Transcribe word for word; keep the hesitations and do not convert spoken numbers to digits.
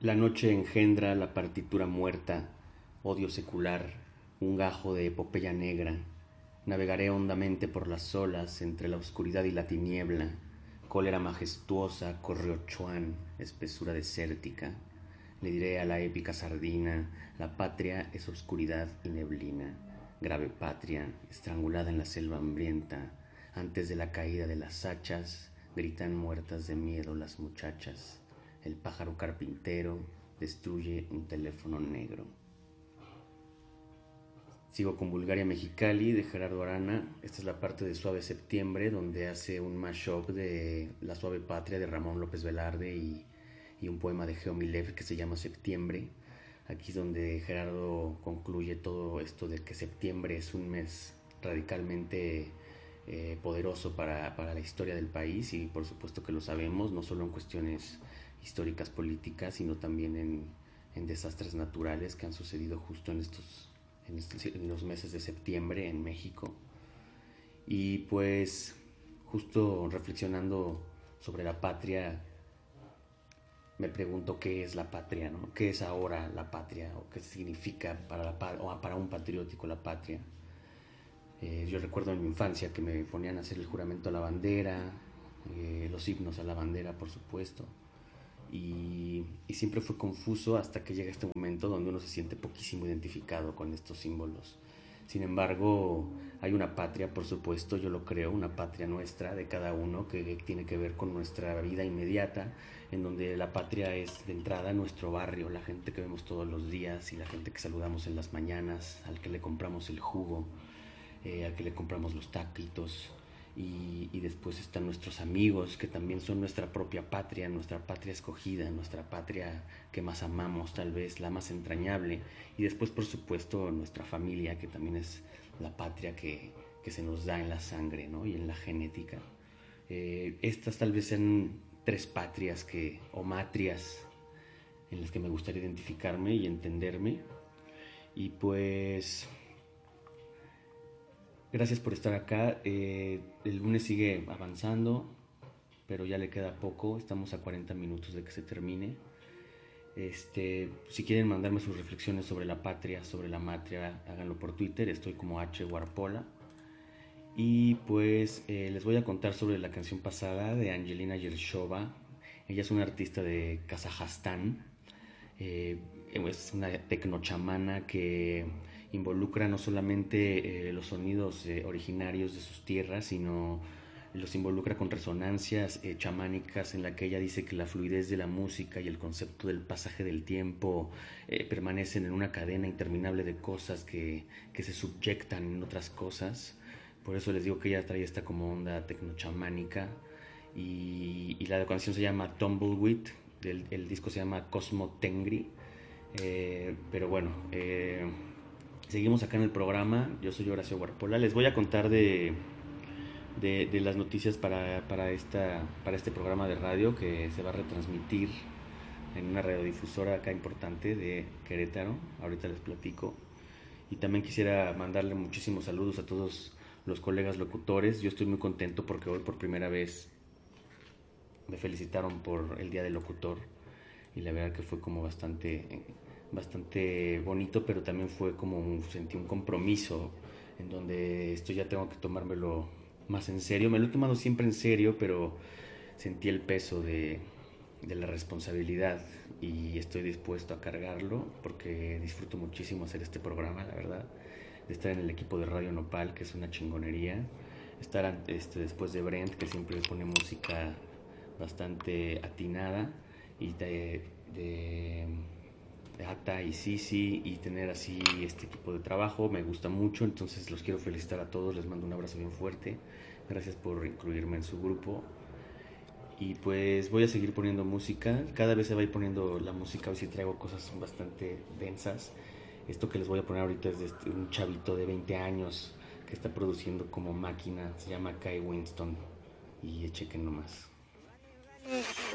La noche engendra la partitura muerta, odio secular, un gajo de epopeya negra. Navegaré hondamente por las olas entre la oscuridad y la tiniebla, cólera majestuosa, corriochuán, espesura desértica. Le diré a la épica sardina, la patria es oscuridad y neblina, grave patria, estrangulada en la selva hambrienta, antes de la caída de las hachas, gritan muertas de miedo las muchachas. El pájaro carpintero destruye un teléfono negro. Sigo con Bulgaria Mexicali de Gerardo Arana. Esta es la parte de Suave Septiembre, donde hace un mashup de La Suave Patria de Ramón López Velarde y, y un poema de Geo Milev que se llama Septiembre. Aquí es donde Gerardo concluye todo esto de que septiembre es un mes radicalmente eh, poderoso para, para la historia del país, y por supuesto que lo sabemos, no solo en cuestiones históricas políticas, sino también en, en desastres naturales que han sucedido justo en estos, en estos en los meses de septiembre en México. Y pues justo reflexionando sobre la patria, me pregunto qué es la patria, ¿no? ¿Qué es ahora la patria? ¿O qué significa para, la, o para un patriótico la patria? Eh, yo recuerdo en mi infancia que me ponían a hacer el juramento a la bandera, eh, los himnos a la bandera, por supuesto. Y, y siempre fue confuso hasta que llega este momento donde uno se siente poquísimo identificado con estos símbolos. Sin embargo, hay una patria, por supuesto, yo lo creo, una patria nuestra, de cada uno, que tiene que ver con nuestra vida inmediata, en donde la patria es de entrada nuestro barrio, la gente que vemos todos los días y la gente que saludamos en las mañanas, al que le compramos el jugo, eh, al que le compramos los taquitos. Y, y después están nuestros amigos, que también son nuestra propia patria, nuestra patria escogida, nuestra patria que más amamos, tal vez la más entrañable. Y después, por supuesto, nuestra familia, que también es la patria que, que se nos da en la sangre, ¿no? Y en la genética. Eh, estas tal vez sean tres patrias que, o matrias en las que me gustaría identificarme y entenderme. Y pues gracias por estar acá. Eh, el lunes sigue avanzando, pero ya le queda poco. Estamos a cuarenta minutos de que se termine. Este, si quieren mandarme sus reflexiones sobre la patria, sobre la matria, háganlo por Twitter. Estoy como H. Warpola. Y pues eh, les voy a contar sobre la canción pasada de Angelina Yershova. Ella es una artista de Kazajstán. Eh, es una tecnochamana que involucra no solamente eh, los sonidos eh, originarios de sus tierras, sino los involucra con resonancias eh, chamánicas, en la que ella dice que la fluidez de la música y el concepto del pasaje del tiempo eh, permanecen en una cadena interminable de cosas que, que se subyectan en otras cosas. Por eso les digo que ella trae esta como onda tecnochamánica, y, y la canción se llama Tumbleweed, el, el disco se llama Cosmo Tengri. Eh, pero bueno, eh, seguimos acá en el programa. Yo soy Horacio Warpola. Les voy a contar de, de, de las noticias para, para, esta, para este programa de radio que se va a retransmitir en una radiodifusora acá importante de Querétaro. Ahorita les platico. Y también quisiera mandarle muchísimos saludos a todos los colegas locutores. Yo estoy muy contento porque hoy por primera vez me felicitaron por el Día del Locutor, y la verdad que fue como bastante, bastante bonito, pero también fue como un, sentí un compromiso en donde esto ya tengo que tomármelo más en serio. Me lo he tomado siempre en serio, pero sentí el peso de, de la responsabilidad y estoy dispuesto a cargarlo porque disfruto muchísimo hacer este programa, la verdad, de estar en el equipo de Radio Nopal, que es una chingonería, estar este, después de Brent, que siempre pone música bastante atinada, y de, de, de Ata y Sisi, y tener así este equipo de trabajo me gusta mucho. Entonces los quiero felicitar a todos, les mando un abrazo bien fuerte, gracias por incluirme en su grupo. Y pues voy a seguir poniendo música, cada vez se va a ir poniendo la música. Hoy sí traigo cosas bastante densas. Esto que les voy a poner ahorita es de este, un chavito de veinte años que está produciendo como máquina, se llama Kai Winston, y chequen nomás.